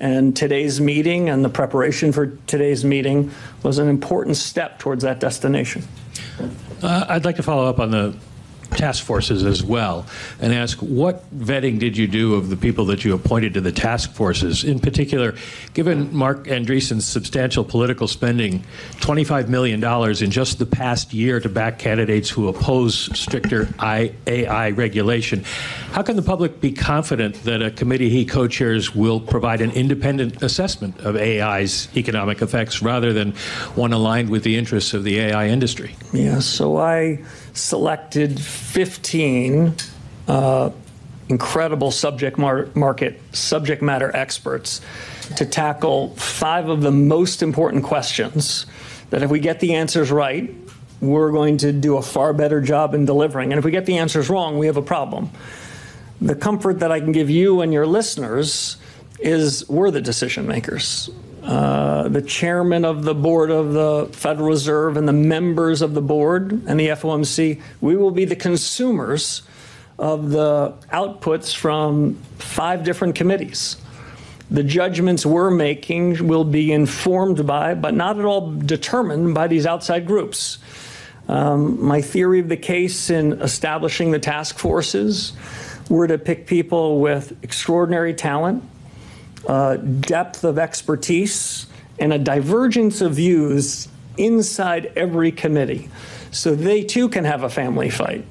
And today's meeting and the preparation for today's meeting was an important step towards that destination. I'd like to follow up on the task forces as well and ask, what vetting did you do of the people that you appointed to the task forces? In particular, given Mark Andreessen's substantial political spending, $25 million in just the past year to back candidates who oppose stricter AI regulation, how can the public be confident that a committee he co-chairs will provide an independent assessment of AI's economic effects rather than one aligned with the interests of the AI industry? Yeah, so I selected 15 incredible subject matter experts to tackle 5 of the most important questions that if we get the answers right, we're going to do a far better job in delivering. And if we get the answers wrong, we have a problem. The comfort that I can give you and your listeners is we're the decision makers. The chairman of the board of the Federal Reserve and the members of the board and the FOMC, we will be the consumers of the outputs from 5 different committees. The judgments we're making will be informed by, but not at all determined by, these outside groups. My theory of the case in establishing the task forces were to pick people with extraordinary talent, depth of expertise, and a divergence of views inside every committee, so they too can have a family fight.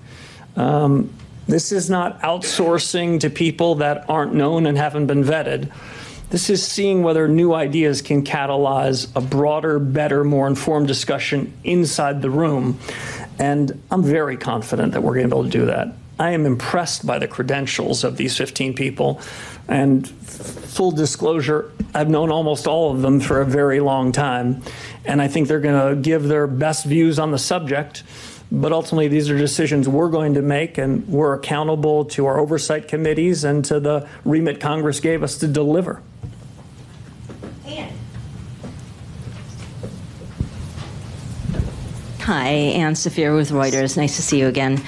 This is not outsourcing to people that aren't known and haven't been vetted. This is seeing whether new ideas can catalyze a broader, better, more informed discussion inside the room. And I'm very confident that we're going to be able to do that. I am impressed by the credentials of these 15 people. And full disclosure, I've known almost all of them for a very long time. And I think they're going to give their best views on the subject. But ultimately, these are decisions we're going to make, and we're accountable to our oversight committees and to the remit Congress gave us to deliver. Hi, Ann Saphir with Reuters. Nice to see you again.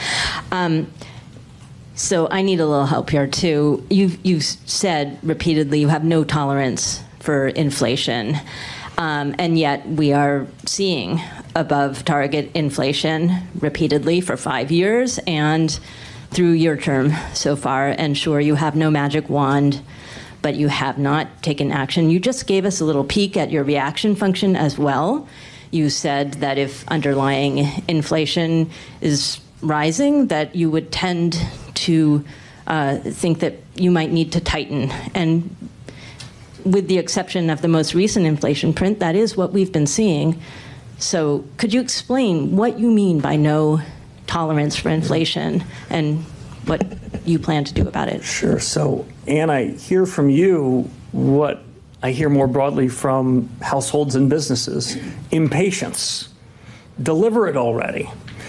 So I need a little help here, too. You've said repeatedly you have no tolerance for inflation, and yet we are seeing above target inflation repeatedly for 5 years and through your term so far. And sure, you have no magic wand, but you have not taken action. You just gave us a little peek at your reaction function as well. You said that if underlying inflation is rising, that you would tend to think that you might need to tighten. And with the exception of the most recent inflation print, that is what we've been seeing. So could you explain what you mean by no tolerance for inflation and what you plan to do about it? Sure. So, Ann, I hear from you what I hear more broadly from households and businesses: impatience. Deliver it already.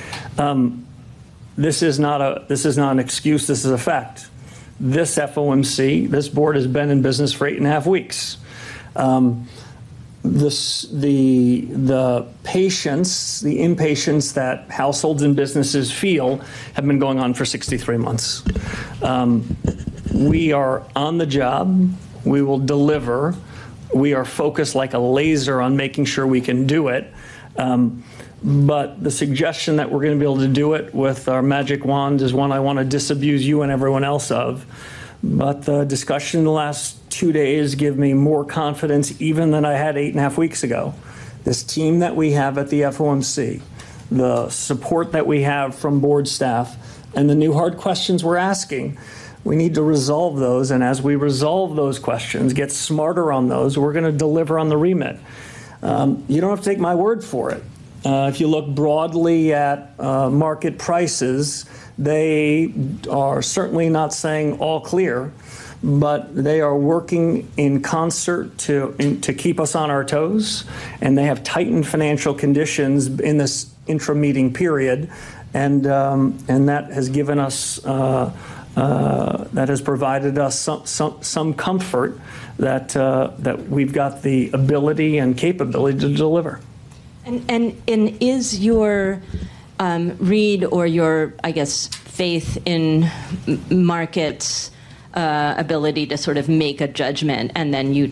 This is not an excuse. This is a fact. This FOMC, this board, has been in business for 8.5 weeks. The patience, the impatience that households and businesses feel have been going on for 63 months. We are on the job. We will deliver. We are focused like a laser on making sure we can do it. But the suggestion that we're going to be able to do it with our magic wand is one I want to disabuse you and everyone else of. But the discussion in the last 2 days give me more confidence even than I had 8.5 weeks ago. This team that we have at the FOMC, the support that we have from board staff, and the new hard questions we're asking, we need to resolve those. And as we resolve those questions, get smarter on those, we're going to deliver on the remit. You don't have to take my word for it. If you look broadly at market prices, they are certainly not saying all clear, but they are working in concert to keep us on our toes, and they have tightened financial conditions in this intra-meeting period, and that has given us that has provided us some comfort that we've got the ability and capability to deliver. And is your read or your, I guess, faith in markets' ability to sort of make a judgment and then you